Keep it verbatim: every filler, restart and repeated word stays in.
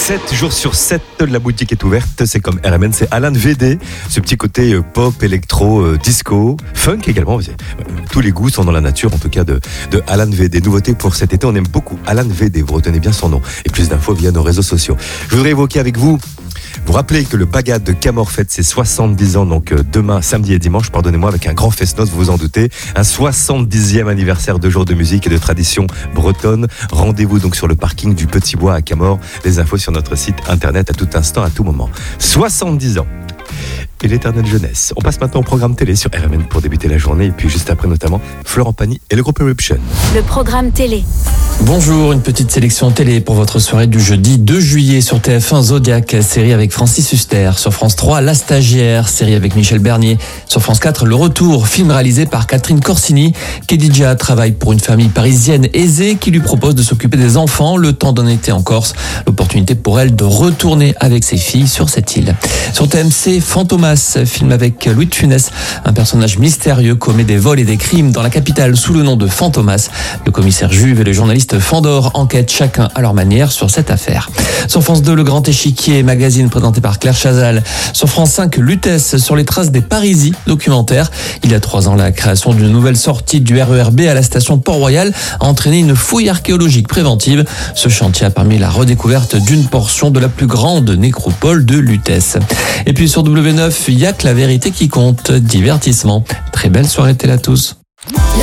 sept jours sur sept, la boutique est ouverte. C'est comme R M N, c'est Alan V D. Ce petit côté euh, pop, électro, euh, disco, funk également. Euh, tous les goûts sont dans la nature, en tout cas, de, de Alan V D. Nouveauté pour cet été, on aime beaucoup Alan V D. Vous retenez bien son nom. Et plus d'infos via nos réseaux sociaux. Je voudrais évoquer avec vous, vous rappelez que le Bagad de Camor fête ses soixante-dix ans, donc euh, demain, samedi et dimanche, pardonnez-moi, avec un grand fest-noz, vous vous en doutez. Un soixante-dixième anniversaire de jours de musique et de tradition bretonne. Rendez-vous donc sur le parking du Petit Bois à Camor. Les infos sur notre site internet à tout instant, à tout moment. soixante-dix ans. Et l'éternelle jeunesse. On passe maintenant au programme télé sur R M N pour débuter la journée. Et puis juste après, notamment, Florent Pagny et le groupe Eruption. Le programme télé. Bonjour, une petite sélection télé pour votre soirée du jeudi deux juillet sur T F un, Zodiac, série avec Francis Huster. Sur France trois, La Stagiaire, série avec Michel Bernier. Sur France quatre, Le Retour, film réalisé par Catherine Corsini. Khadija travaille pour une famille parisienne aisée qui lui propose de s'occuper des enfants le temps d'un été en Corse. L'opportunité pour elle de retourner avec ses filles sur cette île. Sur T M C, Fantomas, film avec Louis de Funès. Un personnage mystérieux commet des vols et des crimes dans la capitale sous le nom de Fantomas. Le commissaire Juve et le journaliste Fandor enquêtent chacun à leur manière sur cette affaire. Sur France deux, Le Grand Échiquier, magazine présenté par Claire Chazal. Sur France cinq, Lutèce, sur les traces des Parisis, documentaire. Il y a trois ans, la création d'une nouvelle sortie du R E R B à la station Port-Royal a entraîné une fouille archéologique préventive. Ce chantier a permis la redécouverte d'une portion de la plus grande nécropole de Lutèce. Et puis sur W neuf, il y a que la vérité qui compte. Divertissement. Très belle soirée télé à tous.